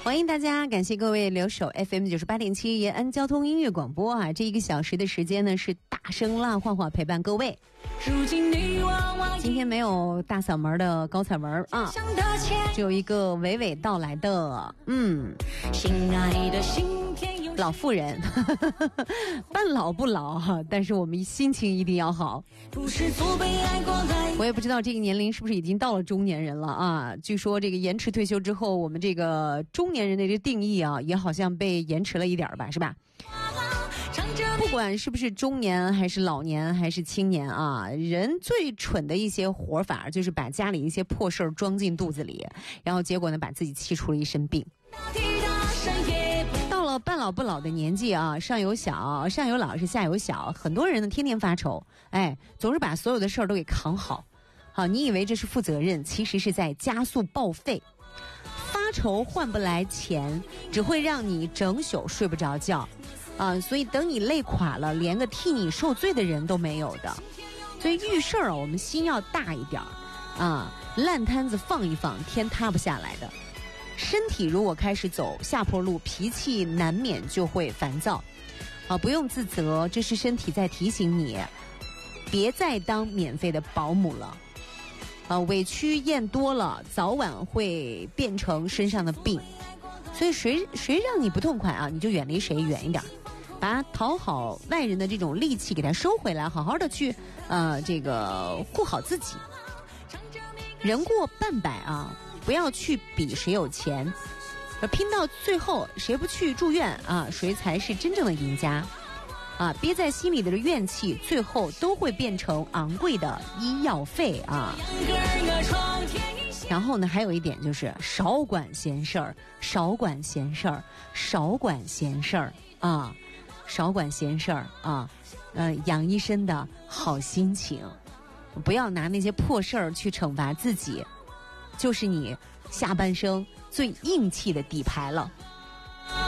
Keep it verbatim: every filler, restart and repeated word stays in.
欢迎大家，感谢各位留守 F M 九十八点七延安交通音乐广播啊！这一个小时的时间呢，是大声辣话话陪伴各位。今天没有大嗓门的高彩文啊，只有一个娓娓道来的嗯，心爱的心老妇人，半老不老哈，但是我们心情一定要好。我也不知道这个年龄是不是已经到了中年人了啊？据说这个延迟退休之后，我们这个中年人的这个定义啊，也好像被延迟了一点吧，是吧？不管是不是中年还是老年还是青年啊，人最蠢的一些活法就是把家里一些破事儿装进肚子里，然后结果呢把自己气出了一身病。到了半老不老的年纪啊，上有小上有老是下有小，很多人呢天天发愁，哎，总是把所有的事儿都给扛好。好，你以为这是负责任，其实是在加速报废。发愁换不来钱，只会让你整宿睡不着觉啊！所以等你累垮了，连个替你受罪的人都没有的。所以遇事儿啊，我们心要大一点啊，烂摊子放一放，天塌不下来的。身体如果开始走下坡路，脾气难免就会烦躁啊！不用自责，这是身体在提醒你，别再当免费的保姆了。啊，委屈咽多了，早晚会变成身上的病。所以谁谁让你不痛快啊，你就远离谁远一点，把讨好外人的这种戾气给它收回来，好好的去呃这个顾好自己。人过半百啊，不要去比谁有钱，拼到最后谁不去住院啊，谁才是真正的赢家。啊，憋在心里的怨气，最后都会变成昂贵的医药费啊。然后呢，还有一点就是少管闲事儿，少管闲事儿，少管闲事儿啊，少管闲事儿啊，呃，养一身的好心情，不要拿那些破事儿去惩罚自己，就是你下半生最硬气的底牌了。